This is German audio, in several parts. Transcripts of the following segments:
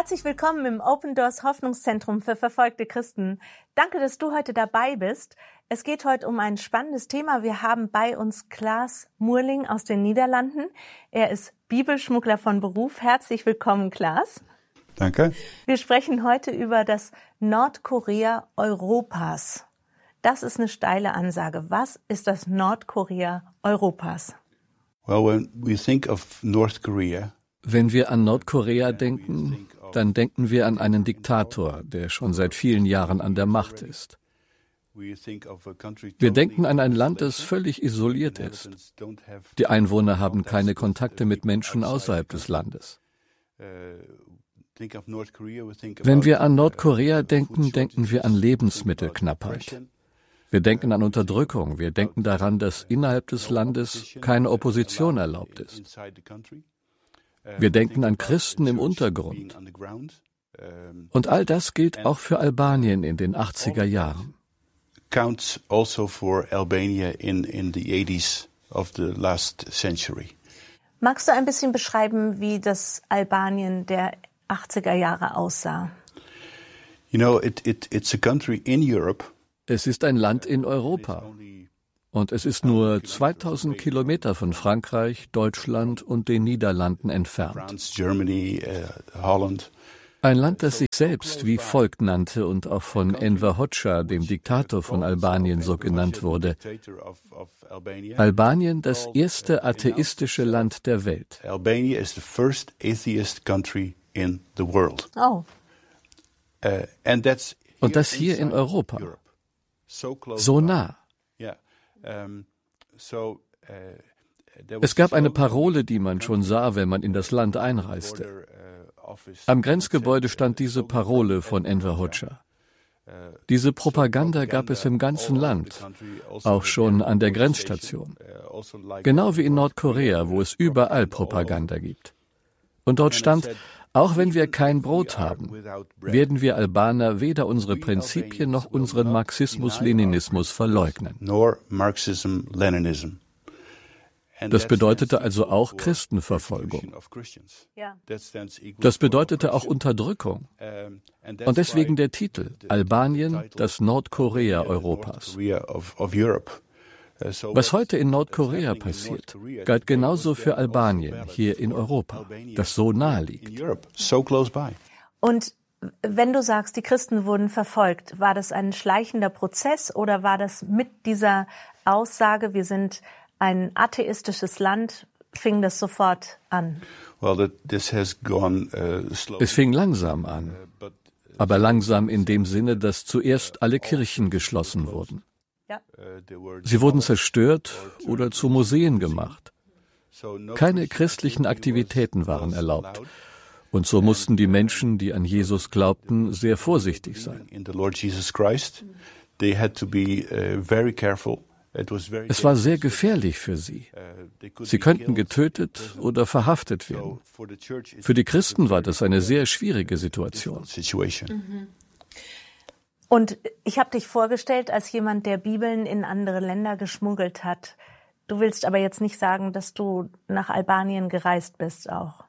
Herzlich willkommen im Open Doors Hoffnungszentrum für verfolgte Christen. Danke, dass du heute dabei bist. Es geht heute um ein spannendes Thema. Wir haben bei uns Klaas Moerling aus den Niederlanden. Er ist Bibelschmuggler von Beruf. Herzlich willkommen, Klaas. Danke. Wir sprechen heute über das Nordkorea Europas. Das ist eine steile Ansage. Was ist das Nordkorea Europas? Well, when we think of North Korea, wenn wir an Nordkorea denken, dann denken wir an einen Diktator, der schon seit vielen Jahren an der Macht ist. Wir denken an ein Land, das völlig isoliert ist. Die Einwohner haben keine Kontakte mit Menschen außerhalb des Landes. Wenn wir an Nordkorea denken, denken wir an Lebensmittelknappheit. Wir denken an Unterdrückung. Wir denken daran, dass innerhalb des Landes keine Opposition erlaubt ist. Wir denken an Christen im Untergrund. Und all das gilt auch für Albanien in den 80er Jahren. Counts also for Albania in the 80s of the last century. Magst du ein bisschen beschreiben, wie das Albanien der 80er Jahre aussah? You know, it's a country in Europe. Es ist ein Land in Europa. Und es ist nur 2000 Kilometer von Frankreich, Deutschland und den Niederlanden entfernt. Germany, Holland. Ein Land, das sich selbst wie Volk nannte und auch von Enver Hoxha, dem Diktator von Albanien, so genannt wurde. Albanien, das erste atheistische Land der Welt. Albania is the first atheist country in the world. Oh. Und das hier in Europa. So nah. Es gab eine Parole, die man schon sah, wenn man in das Land einreiste. Am Grenzgebäude stand diese Parole von Enver Hoxha. Diese Propaganda gab es im ganzen Land, auch schon an der Grenzstation. Genau wie in Nordkorea, wo es überall Propaganda gibt. Und dort stand: Auch wenn wir kein Brot haben, werden wir Albaner weder unsere Prinzipien noch unseren Marxismus-Leninismus verleugnen. Das bedeutete also auch Christenverfolgung. Das bedeutete auch Unterdrückung. Und deswegen der Titel: Albanien, das Nordkorea Europas. Was heute in Nordkorea passiert, galt genauso für Albanien hier in Europa, das so nahe liegt. Und wenn du sagst, die Christen wurden verfolgt, war das ein schleichender Prozess oder war das mit dieser Aussage, wir sind ein atheistisches Land, fing das sofort an? Es fing langsam an, aber langsam in dem Sinne, dass zuerst alle Kirchen geschlossen wurden. Sie wurden zerstört oder zu Museen gemacht. Keine christlichen Aktivitäten waren erlaubt. Und so mussten die Menschen, die an Jesus glaubten, sehr vorsichtig sein. Es war sehr gefährlich für sie. Sie könnten getötet oder verhaftet werden. Für die Christen war das eine sehr schwierige Situation. Und ich habe dich vorgestellt als jemand, der Bibeln in andere Länder geschmuggelt hat. Du willst aber jetzt nicht sagen, dass du nach Albanien gereist bist auch.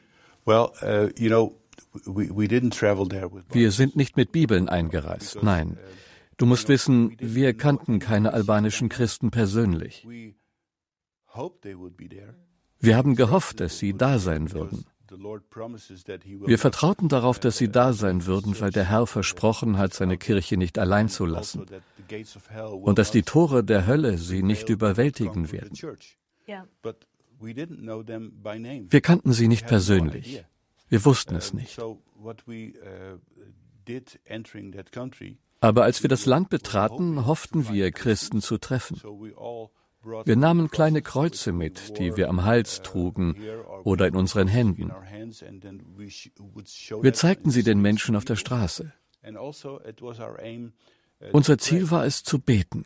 Wir sind nicht mit Bibeln eingereist, nein. Du musst wissen, wir kannten keine albanischen Christen persönlich. Wir haben gehofft, dass sie da sein würden. Wir vertrauten darauf, dass sie da sein würden, weil der Herr versprochen hat, seine Kirche nicht allein zu lassen und dass die Tore der Hölle sie nicht überwältigen werden. Wir kannten sie nicht persönlich. Wir wussten es nicht. Aber als wir das Land betraten, hofften wir, Christen zu treffen. Wir nahmen kleine Kreuze mit, die wir am Hals trugen oder in unseren Händen. Wir zeigten sie den Menschen auf der Straße. Unser Ziel war es, zu beten.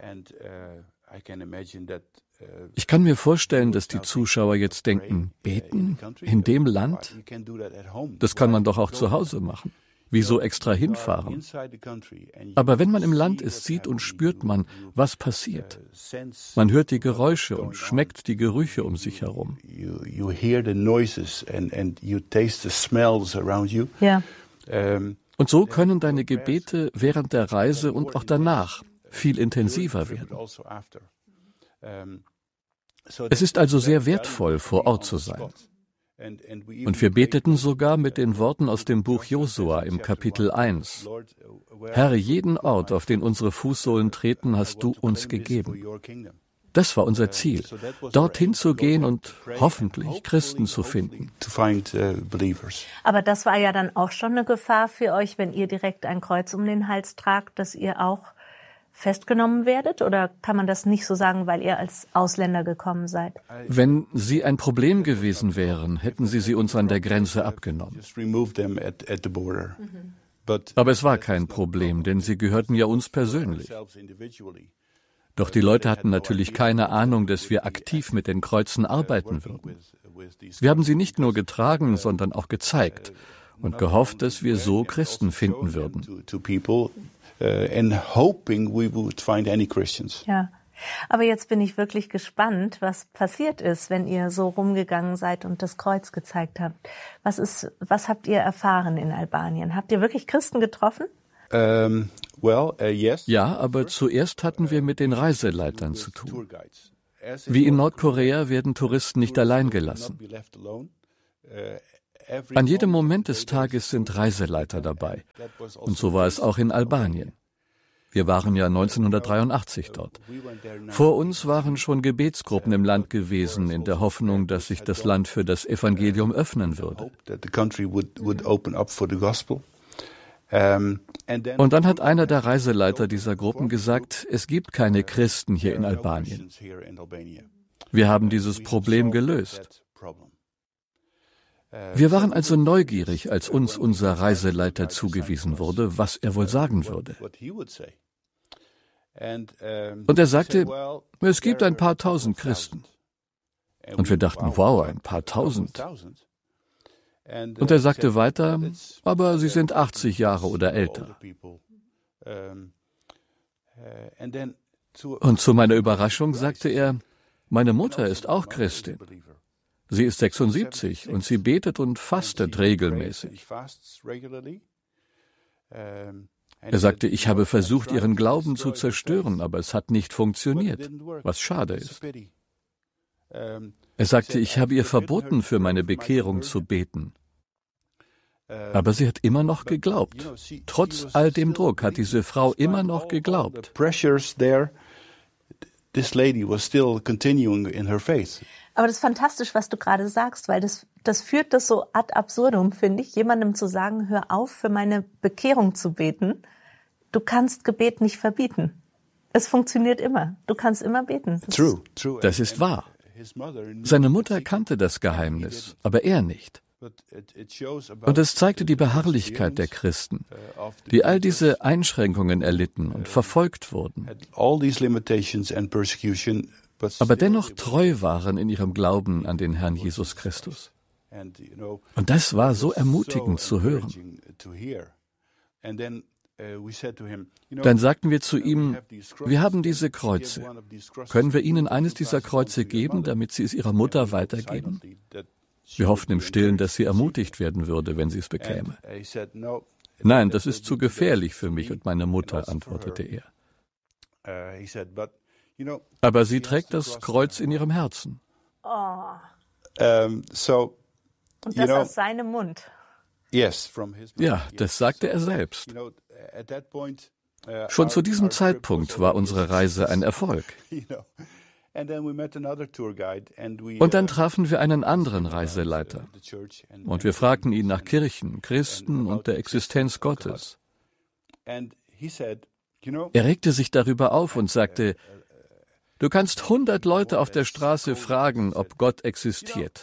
Ich kann mir vorstellen, dass die Zuschauer jetzt denken: Beten? In dem Land? Das kann man doch auch zu Hause machen. Wieso extra hinfahren? Aber wenn man im Land ist, sieht und spürt man, was passiert. Man hört die Geräusche und schmeckt die Gerüche um sich herum. Ja. Und so können deine Gebete während der Reise und auch danach viel intensiver werden. Es ist also sehr wertvoll, vor Ort zu sein. Und wir beteten sogar mit den Worten aus dem Buch Josua im Kapitel 1. Herr, jeden Ort, auf den unsere Fußsohlen treten, hast du uns gegeben. Das war unser Ziel, dorthin zu gehen und hoffentlich Christen zu finden. Aber das war ja dann auch schon eine Gefahr für euch, wenn ihr direkt ein Kreuz um den Hals tragt, dass ihr auch festgenommen werdet? Oder kann man das nicht so sagen, weil ihr als Ausländer gekommen seid? Wenn sie ein Problem gewesen wären, hätten sie uns an der Grenze abgenommen. Aber es war kein Problem, denn sie gehörten ja uns persönlich. Doch die Leute hatten natürlich keine Ahnung, dass wir aktiv mit den Kreuzen arbeiten würden. Wir haben sie nicht nur getragen, sondern auch gezeigt und gehofft, dass wir so Christen finden würden. Ja, aber jetzt bin ich wirklich gespannt, was passiert ist, wenn ihr so rumgegangen seid und das Kreuz gezeigt habt. Was habt ihr erfahren in Albanien? Habt ihr wirklich Christen getroffen? Yes. Ja, aber zuerst hatten wir mit den Reiseleitern zu tun. Wie in Nordkorea werden Touristen nicht allein gelassen. An jedem Moment des Tages sind Reiseleiter dabei. Und so war es auch in Albanien. Wir waren ja 1983 dort. Vor uns waren schon Gebetsgruppen im Land gewesen, in der Hoffnung, dass sich das Land für das Evangelium öffnen würde. Und dann hat einer der Reiseleiter dieser Gruppen gesagt, es gibt keine Christen hier in Albanien. Wir haben dieses Problem gelöst. Wir waren also neugierig, als uns unser Reiseleiter zugewiesen wurde, was er wohl sagen würde. Und er sagte, es gibt ein paar tausend Christen. Und wir dachten, wow, ein paar tausend. Und er sagte weiter, aber sie sind 80 Jahre oder älter. Und zu meiner Überraschung sagte er, meine Mutter ist auch Christin. Sie ist 76 und sie betet und fastet regelmäßig. Er sagte, ich habe versucht, ihren Glauben zu zerstören, aber es hat nicht funktioniert, was schade ist. Er sagte, ich habe ihr verboten, für meine Bekehrung zu beten. Aber sie hat immer noch geglaubt. Trotz all dem Druck hat diese Frau immer noch geglaubt. Aber das ist fantastisch, was du gerade sagst, weil das führt das so ad absurdum, finde ich, jemandem zu sagen, hör auf, für meine Bekehrung zu beten. Du kannst Gebet nicht verbieten. Es funktioniert immer. Du kannst immer beten. Das ist wahr. Seine Mutter kannte das Geheimnis, aber er nicht. Und es zeigte die Beharrlichkeit der Christen, die all diese Einschränkungen erlitten und verfolgt wurden, aber dennoch treu waren in ihrem Glauben an den Herrn Jesus Christus. Und das war so ermutigend zu hören. Dann sagten wir zu ihm, wir haben diese Kreuze. Können wir Ihnen eines dieser Kreuze geben, damit Sie es Ihrer Mutter weitergeben? Wir hofften im Stillen, dass sie ermutigt werden würde, wenn sie es bekäme. Nein, das ist zu gefährlich für mich und meine Mutter, antwortete er. Aber sie trägt das Kreuz in ihrem Herzen. Oh. Und das aus seinem Mund. Ja, das sagte er selbst. Schon zu diesem Zeitpunkt war unsere Reise ein Erfolg. Und dann trafen wir einen anderen Reiseleiter. Und wir fragten ihn nach Kirchen, Christen und der Existenz Gottes. Er regte sich darüber auf und sagte, du kannst 100 Leute auf der Straße fragen, ob Gott existiert.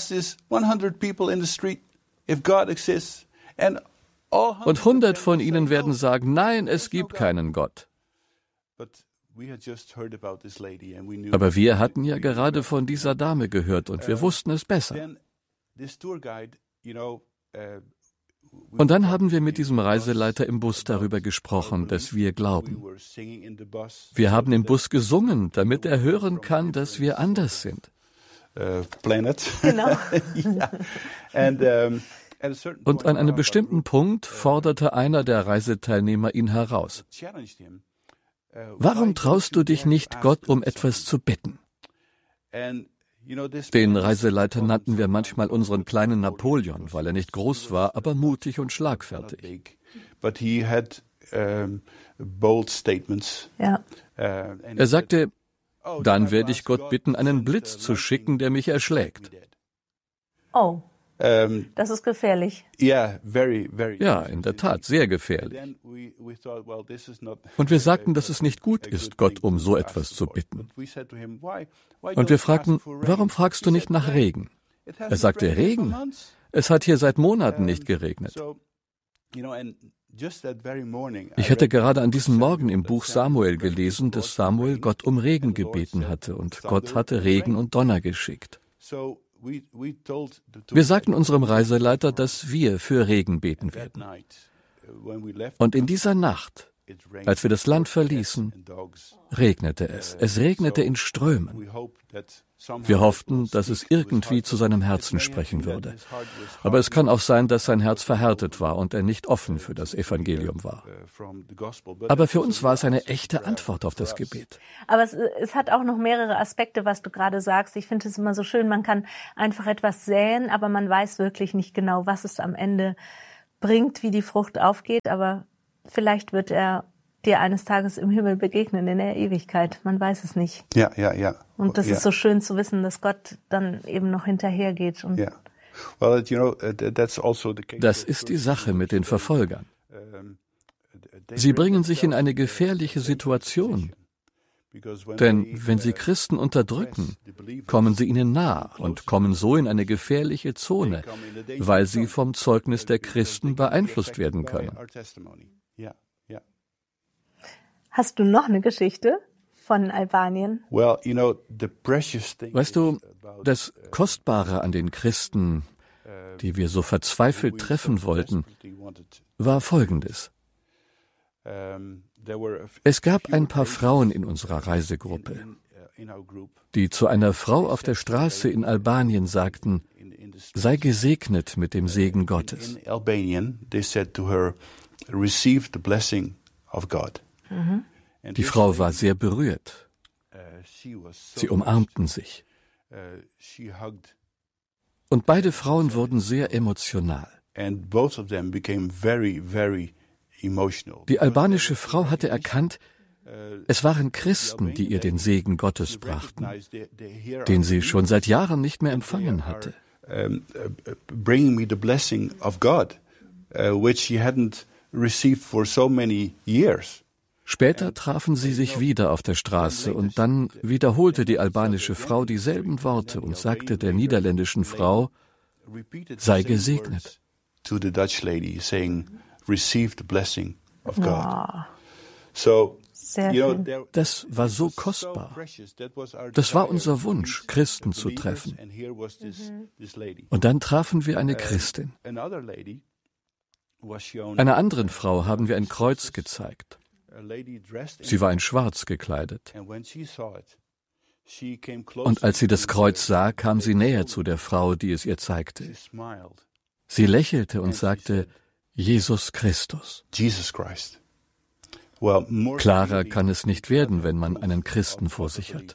Und 100 von ihnen werden sagen, nein, es gibt keinen Gott. Aber wir hatten ja gerade von dieser Dame gehört und wir wussten es besser. Und dann haben wir mit diesem Reiseleiter im Bus darüber gesprochen, dass wir glauben. Wir haben im Bus gesungen, damit er hören kann, dass wir anders sind. Planet. Genau. Und an einem bestimmten Punkt forderte einer der Reiseteilnehmer ihn heraus. Warum traust du dich nicht, Gott um etwas zu bitten? Den Reiseleiter nannten wir manchmal unseren kleinen Napoleon, weil er nicht groß war, aber mutig und schlagfertig. Ja. Er sagte, dann werde ich Gott bitten, einen Blitz zu schicken, der mich erschlägt. Oh, das ist gefährlich. Ja, in der Tat, sehr gefährlich. Und wir sagten, dass es nicht gut ist, Gott um so etwas zu bitten. Und wir fragten, warum fragst du nicht nach Regen? Er sagte, Regen? Es hat hier seit Monaten nicht geregnet. Ich hatte gerade an diesem Morgen im Buch Samuel gelesen, dass Samuel Gott um Regen gebeten hatte und Gott hatte Regen und Donner geschickt. Wir sagten unserem Reiseleiter, dass wir für Regen beten werden. Und in dieser Nacht, als wir das Land verließen, regnete es. Es regnete in Strömen. Wir hofften, dass es irgendwie zu seinem Herzen sprechen würde. Aber es kann auch sein, dass sein Herz verhärtet war und er nicht offen für das Evangelium war. Aber für uns war es eine echte Antwort auf das Gebet. Aber es hat auch noch mehrere Aspekte, was du gerade sagst. Ich finde es immer so schön, man kann einfach etwas säen, aber man weiß wirklich nicht genau, was es am Ende bringt, wie die Frucht aufgeht. Aber vielleicht wird er dir eines Tages im Himmel begegnen, in der Ewigkeit. Man weiß es nicht. Ja. Und das ist so schön zu wissen, dass Gott dann eben noch hinterhergeht. Und das ist die Sache mit den Verfolgern. Sie bringen sich in eine gefährliche Situation. Denn wenn sie Christen unterdrücken, kommen sie ihnen nah und kommen so in eine gefährliche Zone, weil sie vom Zeugnis der Christen beeinflusst werden können. Hast du noch eine Geschichte von Albanien? Weißt du, das Kostbare an den Christen, die wir so verzweifelt treffen wollten, war Folgendes. Es gab ein paar Frauen in unserer Reisegruppe, die zu einer Frau auf der Straße in Albanien sagten, sei gesegnet mit dem Segen Gottes. Die Frau war sehr berührt. Sie umarmten sich. Und beide Frauen wurden sehr emotional. Die albanische Frau hatte erkannt, es waren Christen, die ihr den Segen Gottes brachten, den sie schon seit Jahren nicht mehr empfangen hatte. Bringing me the blessing of God, which she hadn't received for so many years. Später trafen sie sich wieder auf der Straße und dann wiederholte die albanische Frau dieselben Worte und sagte der niederländischen Frau, sei gesegnet. To the Dutch lady saying, receive the blessing of God. Wow. So, das war so kostbar. Das war unser Wunsch, Christen zu treffen. Und dann trafen wir eine Christin. Einer anderen Frau haben wir ein Kreuz gezeigt. Sie war in Schwarz gekleidet. Und als sie das Kreuz sah, kam sie näher zu der Frau, die es ihr zeigte. Sie lächelte und sagte, Jesus Christus. Klarer kann es nicht werden, wenn man einen Christen vor sich hat.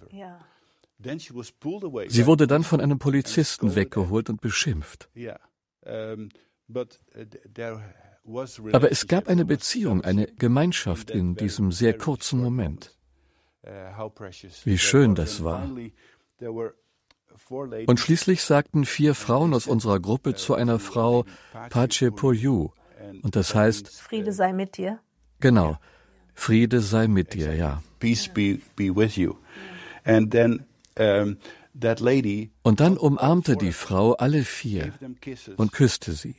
Sie wurde dann von einem Polizisten weggeholt und beschimpft. Aber es gab eine Beziehung, eine Gemeinschaft in diesem sehr kurzen Moment. Wie schön das war. Und schließlich sagten 4 Frauen aus unserer Gruppe zu einer Frau Pace po you. Und das heißt, Friede sei mit dir. Genau, Friede sei mit dir, ja. Peace be with you. And then that lady. Und dann umarmte die Frau alle 4 und küsste sie.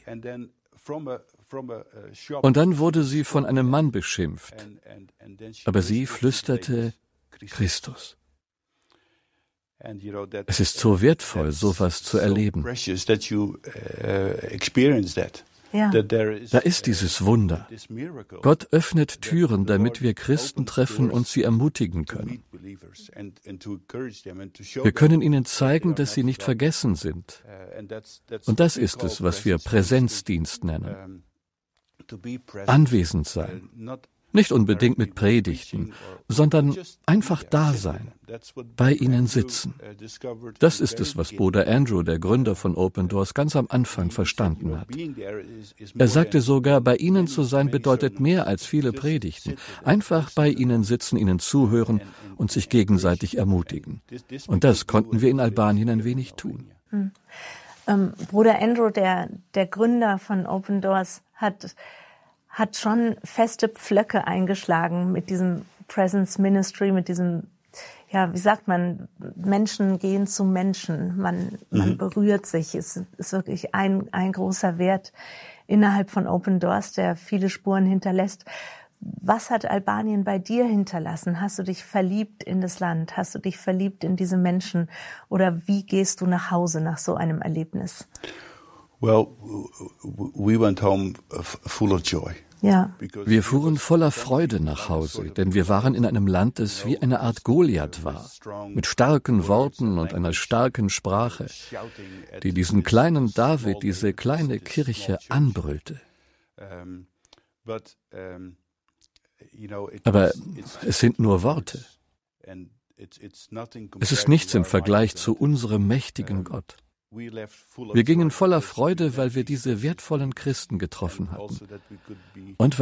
Und dann wurde sie von einem Mann beschimpft. Aber sie flüsterte Christus. Es ist so wertvoll, sowas zu erleben. Da ist dieses Wunder. Gott öffnet Türen, damit wir Christen treffen und sie ermutigen können. Wir können ihnen zeigen, dass sie nicht vergessen sind. Und das ist es, was wir Präsenzdienst nennen. Anwesend sein. Nicht unbedingt mit Predigten, sondern einfach da sein, bei ihnen sitzen. Das ist es, was Bruder Andrew, der Gründer von Open Doors, ganz am Anfang verstanden hat. Er sagte sogar, bei ihnen zu sein bedeutet mehr als viele Predigten. Einfach bei ihnen sitzen, ihnen zuhören und sich gegenseitig ermutigen. Und das konnten wir in Albanien ein wenig tun. Bruder Andrew, der Gründer von Open Doors, hat schon feste Pflöcke eingeschlagen mit diesem Presence Ministry, mit diesem, ja, wie sagt man, Menschen gehen zu Menschen, man berührt sich. Es ist wirklich ein großer Wert innerhalb von Open Doors, der viele Spuren hinterlässt. Was hat Albanien bei dir hinterlassen? Hast du dich verliebt in das Land? Hast du dich verliebt in diese Menschen? Oder wie gehst du nach Hause nach so einem Erlebnis? Well, we went home full of joy. Ja. Wir fuhren voller Freude nach Hause, denn wir waren in einem Land, das wie eine Art Goliath war, mit starken Worten und einer starken Sprache, die diesen kleinen David, diese kleine Kirche anbrüllte. Aber es sind nur Worte. Es ist nichts im Vergleich zu unserem mächtigen Gott. Wir gingen voller Freude, weil wir diese wertvollen Christen getroffen hatten und